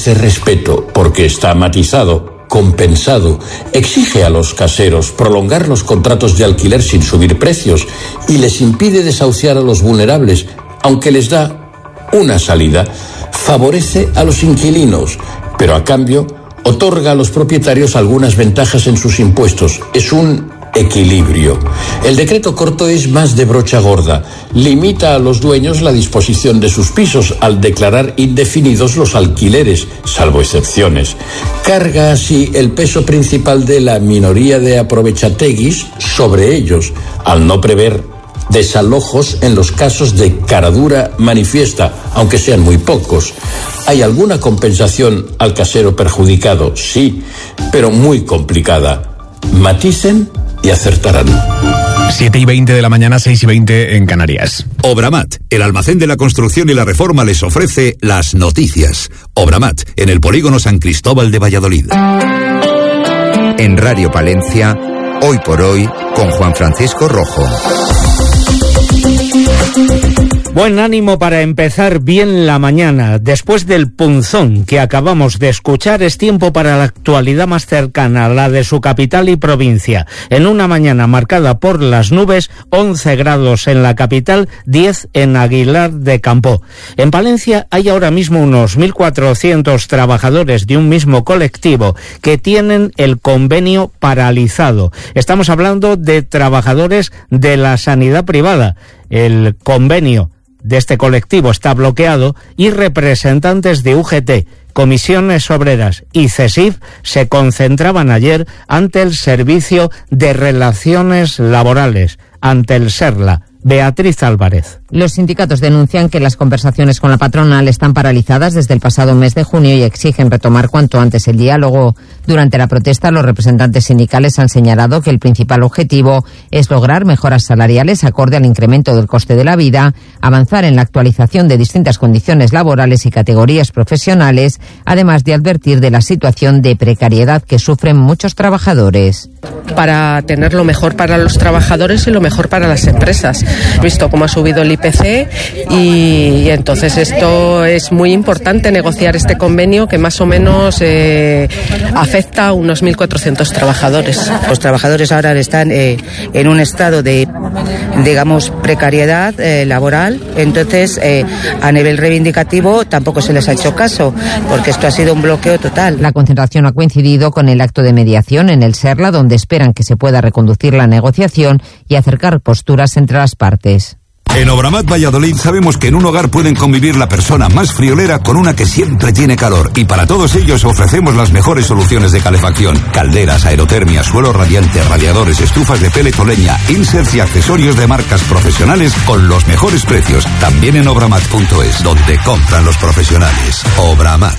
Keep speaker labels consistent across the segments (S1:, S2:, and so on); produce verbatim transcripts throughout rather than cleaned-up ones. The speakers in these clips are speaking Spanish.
S1: merece respeto porque está matizado, compensado, exige a los caseros prolongar los contratos de alquiler sin subir precios y les impide desahuciar a los vulnerables, aunque les da una salida, favorece a los inquilinos, pero a cambio otorga a los propietarios algunas ventajas en sus impuestos. Es un equilibrio. El decreto corto es más de brocha gorda. Limita a los dueños la disposición de sus pisos al declarar indefinidos los alquileres, salvo excepciones. Carga así el peso principal de la minoría de aprovechateguis sobre ellos, al no prever desalojos en los casos de caradura manifiesta, aunque sean muy pocos. ¿Hay alguna compensación al casero perjudicado? Sí, pero muy complicada. Maticen y acertarán.
S2: siete y veinte de la mañana, seis y veinte en Canarias.
S3: Obramat, el almacén de la construcción y la reforma, les ofrece las noticias. Obramat, en el polígono San Cristóbal de Valladolid.
S4: En Radio Palencia, hoy por hoy, con Juan Francisco Rojo.
S5: Buen ánimo para empezar bien la mañana. Después del punzón que acabamos de escuchar, es tiempo para la actualidad más cercana, la de su capital y provincia. En una mañana marcada por las nubes, once grados en la capital, diez en Aguilar de Campoo. En Palencia hay ahora mismo unos mil cuatrocientos trabajadores de un mismo colectivo que tienen el convenio paralizado. Estamos hablando de trabajadores de la sanidad privada. El convenio de este colectivo está bloqueado y representantes de U G T, Comisiones Obreras y CESIF se concentraban ayer ante el Servicio de Relaciones Laborales, ante el SERLA. Beatriz Álvarez.
S6: Los sindicatos denuncian que las conversaciones con la patronal están paralizadas desde el pasado mes de junio y exigen retomar cuanto antes el diálogo. Durante la protesta, los representantes sindicales han señalado que el principal objetivo es lograr mejoras salariales acorde al incremento del coste de la vida, avanzar en la actualización de distintas condiciones laborales y categorías profesionales, además de advertir de la situación de precariedad que sufren muchos trabajadores.
S7: Para tener lo mejor para los trabajadores y lo mejor para las empresas. He visto cómo ha subido el I P C y, y entonces esto es muy importante, negociar este convenio que más o menos eh, afecta a unos mil cuatrocientos trabajadores.
S8: Los trabajadores ahora están eh, en un estado de, digamos, precariedad eh, laboral, entonces eh, a nivel reivindicativo tampoco se les ha hecho caso, porque esto ha sido un bloqueo total.
S6: La concentración ha coincidido con el acto de mediación en el SERLA, donde esperan que se pueda reconducir la negociación y acercar posturas entre las partes.
S3: En Obramat Valladolid sabemos que en un hogar pueden convivir la persona más friolera con una que siempre tiene calor, y para todos ellos ofrecemos las mejores soluciones de calefacción: calderas, aerotermia, suelo radiante, radiadores, estufas de pellet o leña, inserts y accesorios de marcas profesionales con los mejores precios. También en obramat punto es, donde compran los profesionales. Obramat.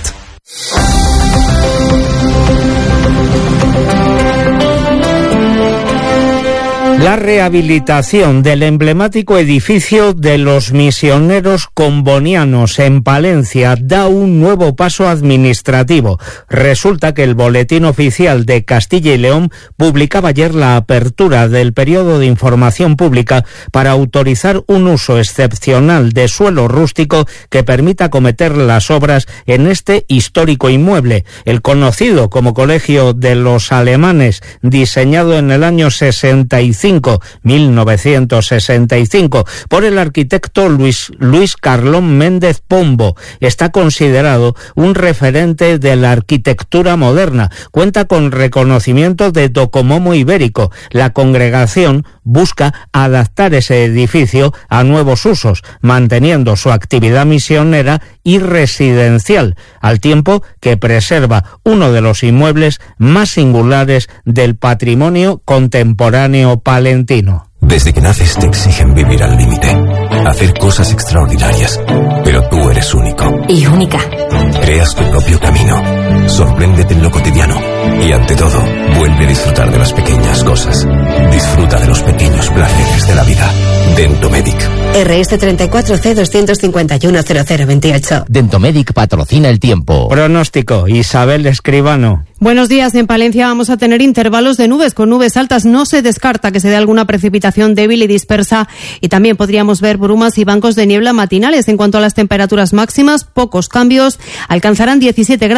S5: La rehabilitación del emblemático edificio de los misioneros combonianos en Palencia da un nuevo paso administrativo. Resulta que el Boletín Oficial de Castilla y León publicaba ayer la apertura del periodo de información pública para autorizar un uso excepcional de suelo rústico que permita acometer las obras en este histórico inmueble. El conocido como Colegio de los Alemanes, diseñado en el año sesenta y cinco, mil novecientos sesenta y cinco, por el arquitecto Luis, Luis Carlón Méndez Pombo, está considerado un referente de la arquitectura moderna. Cuenta con reconocimiento de Docomomo Ibérico. La congregación busca adaptar ese edificio a nuevos usos, manteniendo su actividad misionera y residencial, al tiempo que preserva uno de los inmuebles más singulares del patrimonio contemporáneo palentino.
S9: Desde que naces te exigen vivir al límite, hacer cosas extraordinarias, pero tú eres único.
S10: Y única.
S9: Creas tu propio camino, sorpréndete en lo cotidiano y, ante todo, vuelve a disfrutar de las pequeñas cosas. Disfruta de los pequeños placeres de la vida. Dentomedic.
S10: R S treinta y cuatro C doscientos cincuenta y uno cero cero veintiocho.
S11: Dentomedic patrocina el tiempo.
S5: Pronóstico, Isabel Escribano.
S12: Buenos días. En Palencia vamos a tener intervalos de nubes con nubes altas. No se descarta que se dé alguna precipitación débil y dispersa, y también podríamos ver brumas y bancos de niebla matinales. En cuanto a las temperaturas máximas, pocos cambios. Alcanzarán diecisiete grados